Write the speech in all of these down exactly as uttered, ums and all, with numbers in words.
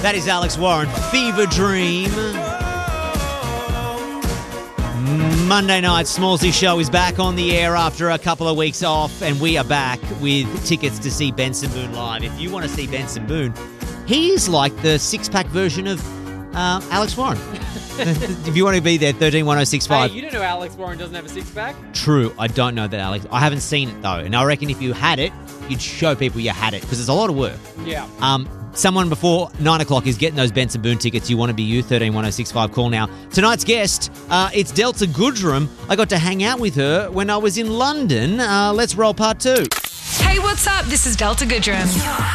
That is Alex Warren, Fever Dream. Monday night, Smallsy Show is back on the air after a couple of weeks off, and we are back with tickets to see Benson Boone live. If you want to see Benson Boone, he's like the six-pack version of uh, Alex Warren. If you want to be there, thirteen one oh six five. Hey, you don't know Alex Warren doesn't have a six-pack? True, I don't know that, Alex. I haven't seen it, though, and I reckon if you had it, you'd show people you had it, because it's a lot of work. Yeah. Um, someone before nine o'clock is getting those Benson Boone tickets. You want to be you, thirteen one oh six five. Call now. Tonight's guest, uh, it's Delta Goodrem. I got to hang out with her when I was in London. Uh, let's roll part two. Hey, what's up? This is Delta Goodrem.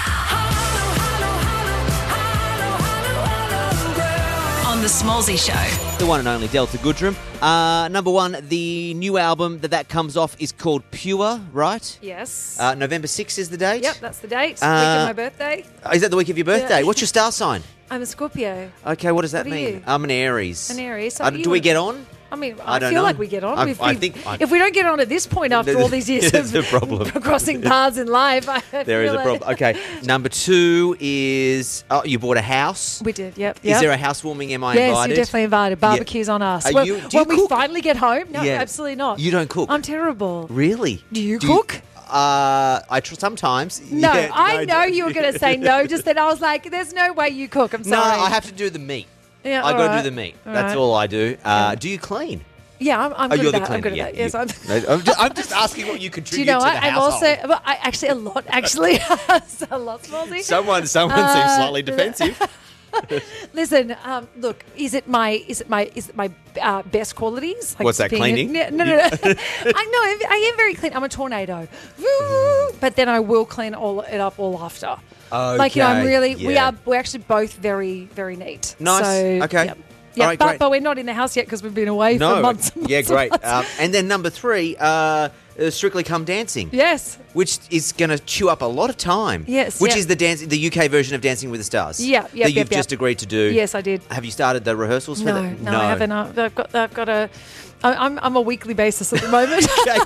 On the Smallsy Show. The one and only Delta Goodrem. Uh, number one, the new album that that comes off is called Pure, right? Yes. Uh, November sixth is the date? Yep, that's the date. Uh, week of my birthday. Is that the week of your birthday? Yeah. What's your star sign? I'm a Scorpio. Okay, what does that What are mean? you? I'm an Aries. An Aries. So Uh, you do we would- get on? I mean, I I, don't feel know. like we get on. I- if, I we, think I- if we don't get on at this point after all these years There's of a problem. crossing paths in life, I There is feel a like- problem. Okay, number two is, oh, you bought a house. We did, yep. Is yep. there a housewarming? Am I Yes, invited? you're definitely invited. Barbecue's on us. Are when you- do when you we cook? finally get home, no, Yeah. absolutely not. You don't cook? I'm terrible. Really? Do you cook? uh, I tr- sometimes. No, Yeah, I know don't. you were going to say no. Just then I was like, there's no way you cook. I'm No, sorry. I have to do the meat. Yeah, I all got to right. do the meat. All That's right. all I do. Uh, Yeah. Do you clean? Yeah, I'm, I'm Oh, good you're at the that. cleaner. I'm good yeah, at that. Yes, you- I'm. No, I'm, just, I'm just asking what you Do contribute you know to what? the I'm household. also, well, I actually a lot. Actually, a lot, Smallsy. Someone, someone Uh, seems slightly defensive. Listen, um, look, is it my is it my is it my uh, best qualities? Like What's that, being a- cleaning? no, no, no. no. I know I am very clean. I'm a tornado, Woo! But then I will clean all it up all after. Like you know, I'm Okay, really we yeah. are we're actually both very very neat. Nice. So, Okay. Yeah, All yeah right, but, great. but we're not in the house yet because we've been away No. for months. And months Yeah, and great. months. Um, and then number three, uh, uh, Strictly Come Dancing. Yes. Which is going to chew up a lot of time. Yes, Which yeah. is the dance, the U K version of Dancing with the Stars. Yeah, yeah, That yeah, you've yeah. just agreed to do. Yes, I did. Have you started the rehearsals for No, that? no, I haven't. Uh, I've got I've got a. I- I'm I'm a weekly basis at the moment. Okay.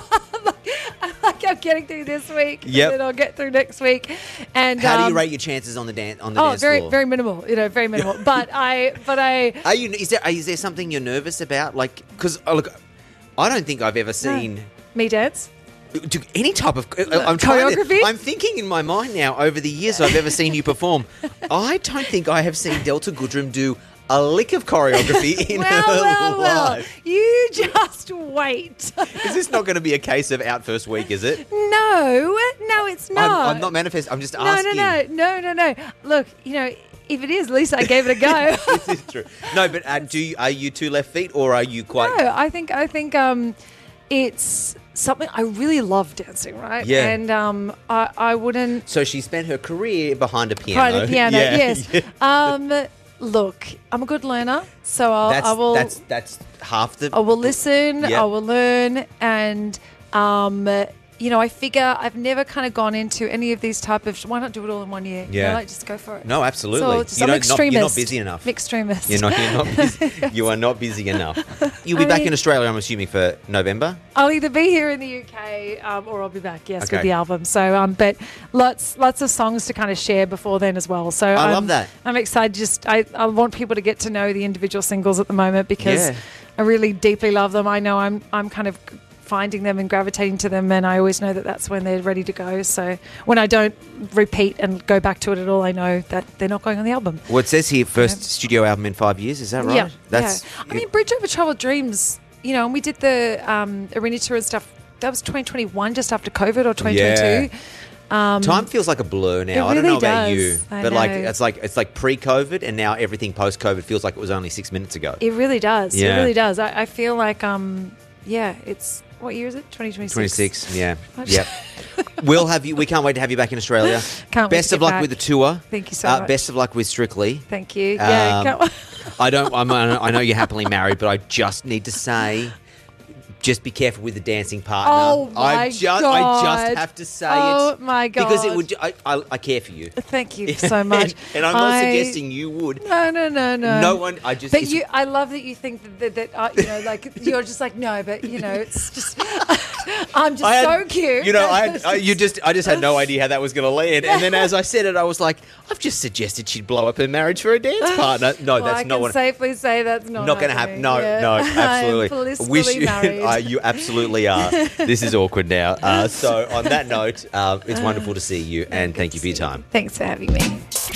I'm like I'm getting through this week, Yep. and then I'll get through next week. And How do um, you rate your chances on the dance on the Oh, dance very floor? very minimal. You know, very minimal. but I but I Are you? Is there? Is there something you're nervous about? Like, because oh, look, I don't think I've ever seen. me dance. Do any type of I'm trying to- Choreography? I'm thinking in my mind now over the years I've ever seen you perform. I don't think I have seen Delta Goodrem do a lick of choreography in Well, her well, well. life. You just wait. Is this not going to be a case of out first week? Is it? no, no, it's not. I'm, I'm not manifest. I'm just no, asking. no, no, no, no, no. Look, you know, if it is, at least I gave it a go. This is true. No, but uh, do you, are you two left feet or are you quite? No, I think I think um, it's something I really love dancing, right? Yeah. And um, I I wouldn't So she spent her career behind a piano. try the piano. Yeah. Yes. Yeah. Um, look, I'm a good learner, so I'll, That's I will that's that's half the. I will listen. Yep. I will learn, and um, you know, I figure I've never kind of gone into any of these type of. Why not do it all in one year? You know, Yeah. like just go for it. No, absolutely. So just, You I'm don't- extremist. not- you're not busy enough. Extremist. You're not. You're not. Busy, you are not busy enough. You'll be I back mean- in Australia, I'm assuming, for November. I'll either be here in the U K um, or I'll be back, yes, Okay. with the album. So, um, but lots, lots of songs to kind of share before then as well. So I I'm, love that. I'm excited. Just I, I want people to get to know the individual singles at the moment because Yeah. I really deeply love them. I know I'm, I'm kind of finding them and gravitating to them, and I always know that that's when they're ready to go. So when I don't repeat and go back to it at all, I know that they're not going on the album. Well, it says here first Yeah. studio album in five years. Is that right? Yeah, That's. yeah. I mean, Bridge Over Troubled Dreams. You know, and we did the um, arena tour and stuff. That was twenty twenty-one, just after COVID, or twenty twenty-two. Um, Time feels like a blur now. It I don't know really about does. you, I but like know. it's like it's like pre-COVID, and now everything post-COVID feels like it was only six minutes ago. It really does. Yeah. It really does. I, I feel like, um, yeah, it's what year is it? twenty twenty-six. twenty-six, yeah, Much- yep. We'll have you. We can't wait to have you back in Australia. Can't wait Best to of get luck back. with the tour. Thank you so uh, much. Best of luck with Strictly. Thank you. Yeah. Um, can't- I don't. I'm, I know you're happily married, but I just need to say, just be careful with the dancing partner. Oh, my I just, I just God. have to say Oh, it. my Because it God. would. I, I, I care for you. Thank you so much. and I'm not I- suggesting you would. No, no, no, no. No one. I just. But it's- you, I love that you think that, that, that uh, you know, like you're just like no, but you know, it's just. I'm just I had- so cute. You know, I, had, I you just I just had no idea how that was going to land. And then as I said it, I was like, I've just suggested she'd blow up her marriage for a dance partner. No, well, that's I not can what. safely say that's not, Not going to happen. No, Yeah. no, absolutely. I am blissfully Wish you, married. uh, you absolutely are. This is awkward now. Uh, so on that note, uh, it's wonderful to see you, and thank you for your time. Thanks for having me.